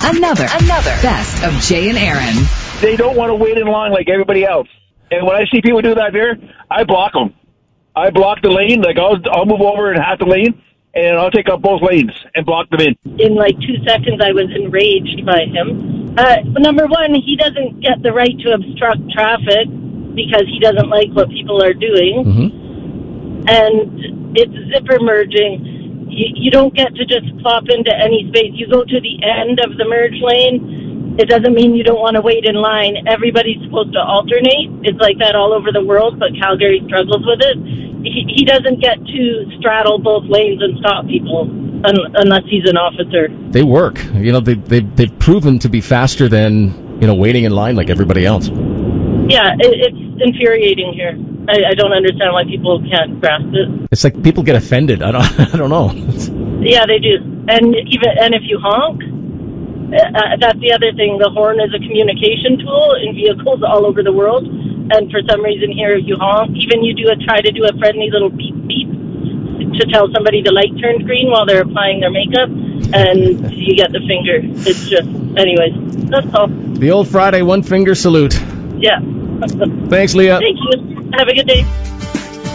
Another Best of Jay and Aaron. They don't want to wait in line like everybody else. And when I see people do that there, I block them. I block the lane. Like I'll move over in half the lane, and I'll take up both lanes and block them in. In like 2 seconds, I was enraged by him. Number one, he doesn't get the right to obstruct traffic because he doesn't like what people are doing. Mm-hmm. And it's zipper merging. You don't get to just plop into any space. You go to the end of the merge lane. It doesn't mean you don't want to wait in line. Everybody's supposed to alternate. It's like that all over the world, but Calgary struggles with it. He doesn't get to straddle both lanes and stop people unless he's an officer. They work. They've proven to be faster than, waiting in line like everybody else. Yeah, it's infuriating here. I don't understand why people can't grasp it. It's like people get offended. I don't know. Yeah, they do. And if you honk, that's the other thing. The horn is a communication tool in vehicles all over the world. And for some reason here, if you honk, even you try to do a friendly little beep beep to tell somebody the light turned green while they're applying their makeup, and you get the finger. It's just, anyways, that's all. The old Friday one finger salute. Yeah. Thanks, Leah. Thank you. Have a good day.